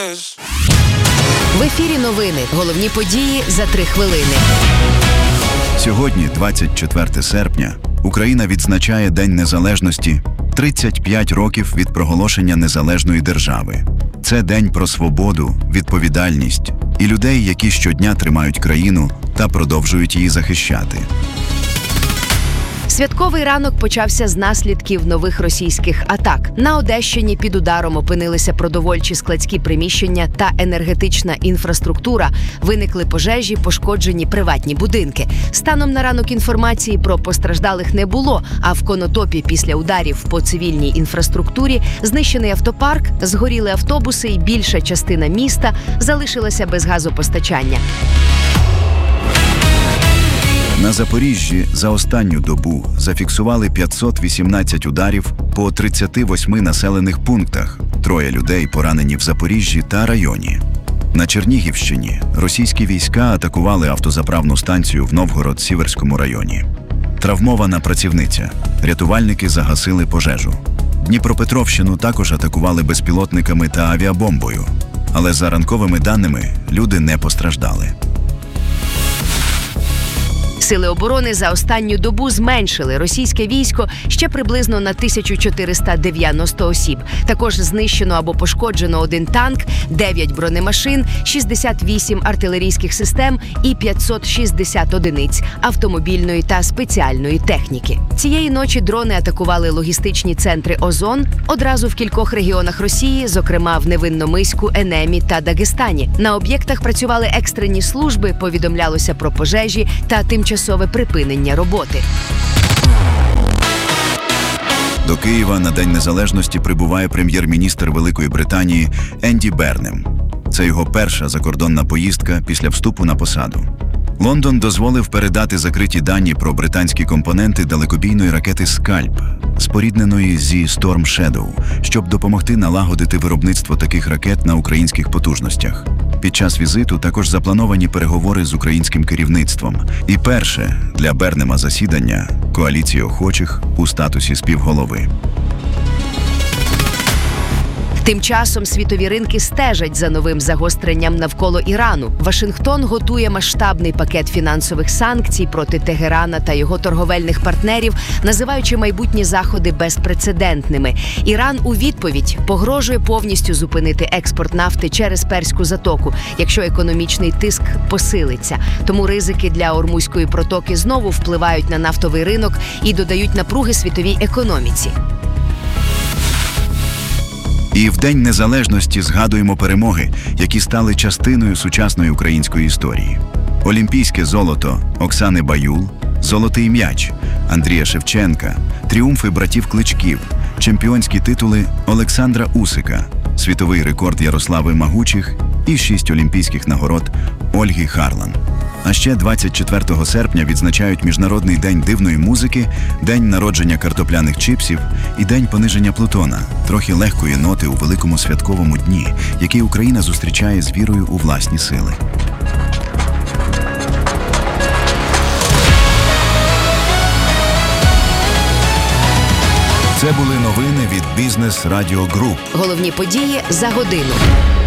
is. В ефірі новини. Головні події за 3 хвилини. Сьогодні, 24 серпня, Україна відзначає День Незалежності, 35 років від проголошення незалежної держави. Це день про свободу, відповідальність і людей, які щодня тримають країну та продовжують її захищати. Святковий ранок почався з наслідків нових російських атак. На Одещині під ударом опинилися продовольчі складські приміщення та енергетична інфраструктура. Виникли пожежі, пошкоджені приватні будинки. Станом на ранок інформації про постраждалих не було, а в Конотопі після ударів по цивільній інфраструктурі знищений автопарк, згоріли автобуси і більша частина міста залишилася без газопостачання. На Запоріжжі за останню добу зафіксували 518 ударів по 38 населених пунктах. 3 людей поранені в Запоріжжі та районі. На Чернігівщині російські війська атакували автозаправну станцію в Новгород-Сіверському районі. Травмована працівниця. Рятувальники загасили пожежу. Дніпропетровщину також атакували безпілотниками та авіабомбою. Але за ранковими даними люди не постраждали. Сили оборони за останню добу зменшили російське військо ще приблизно на 1490 осіб. Також знищено або пошкоджено 1 танк, 9 бронемашин, 68 артилерійських систем і 560 одиниць автомобільної та спеціальної техніки. Цієї ночі дрони атакували логістичні центри Озон одразу в кількох регіонах Росії, зокрема в Невинномиську, Енемі та Дагестані. На об'єктах працювали екстрені служби, повідомлялося про пожежі та тимчасове припинення роботи. До Києва на День Незалежності прибуває прем'єр-міністр Великої Британії Енді Бернем. Це його перша закордонна поїздка після вступу на посаду. Лондон дозволив передати закриті дані про британські компоненти далекобійної ракети «Скальп», спорідненої зі Storm Shadow, щоб допомогти налагодити виробництво таких ракет на українських потужностях. Під час візиту також заплановані переговори з українським керівництвом. І перше для Бернема засідання коаліції охочих у статусі співголови. Тим часом світові ринки стежать за новим загостренням навколо Ірану. Вашингтон готує масштабний пакет фінансових санкцій проти Тегерана та його торговельних партнерів, називаючи майбутні заходи безпрецедентними. Іран у відповідь погрожує повністю зупинити експорт нафти через Перську затоку, якщо економічний тиск посилиться. Тому ризики для Ормузької протоки знову впливають на нафтовий ринок і додають напруги світовій економіці. І в День Незалежності згадуємо перемоги, які стали частиною сучасної української історії. Олімпійське золото Оксани Баюл, золотий м'яч Андрія Шевченка, тріумфи братів Кличків, чемпіонські титули Олександра Усика, світовий рекорд Ярослави Магучих і 6 олімпійських нагород Ольги Харлан. А ще 24 серпня відзначають Міжнародний день дивної музики, День народження картопляних чіпсів і День пониження Плутона, трохи легкої ноти у великому святковому дні, який Україна зустрічає з вірою у власні сили. Це були новини від Бізнес Радіо Груп. Головні події за годину.